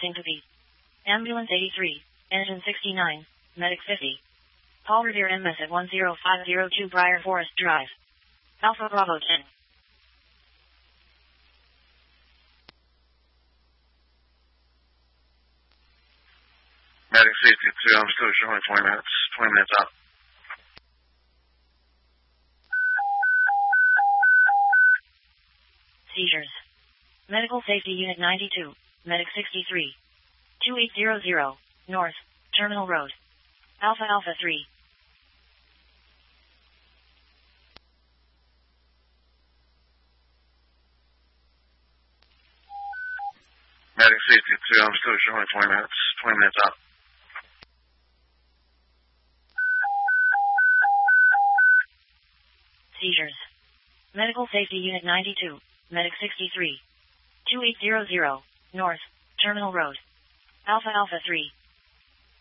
syncope. Ambulance 83, engine 69, medic 50. Paul Revere MS at 10502 Briar Forest Drive. Alpha Bravo 10. Medic safety 2, I'm still showing 20 minutes out. Seizures. Medical Safety Unit 92, Medic 63. 2800, North, Terminal Road. Alpha Alpha 3. Medic safety 2, I'm still showing 20 minutes out. Seizures. Medical Safety Unit 92, Medic 63. 2800, North, Terminal Road. Alpha Alpha 3.